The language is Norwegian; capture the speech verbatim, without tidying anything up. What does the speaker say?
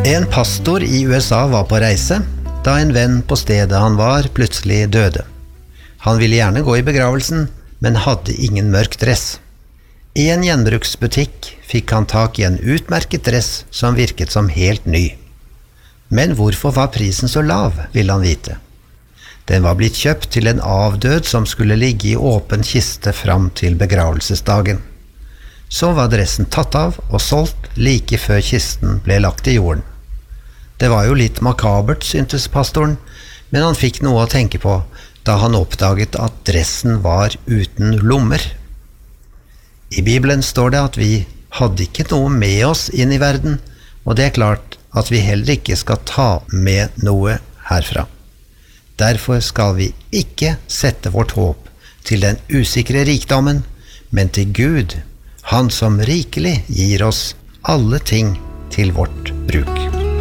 En pastor i U S A var på reise, da en venn på stedet han var plutselig døde. Han ville gjerne gå i begravelsen, men hadde ingen mørk dress. I en gjenbruksbutikk fikk han tak i en utmerket dress som virket som helt ny. Men hvorfor var prisen så lav, ville han vite. Den var blitt kjøpt til en avdød som skulle ligge i åpen kiste fram til begravelsesdagen. Så var dressen tatt av og solgt like før kisten ble lagt i jorden. Det var jo litt makabert, syntes pastoren, men han fikk noe å tenke på da han oppdaget at dressen var uten lommer. I Bibelen står det at vi hadde ikke noe med oss inn i verden, og det er klart at vi heller ikke skal ta med noe herfra. Derfor skal vi ikke sette vårt håp til den usikre rikdommen, men til Gud, Han som rikelig gir oss alle ting til vårt bruk.